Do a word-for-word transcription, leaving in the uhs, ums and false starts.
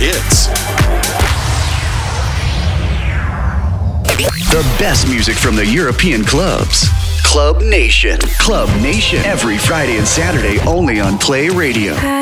hits. The best music from the European clubs. Club Nation. Club Nation. Every Friday and Saturday only on Play Radio.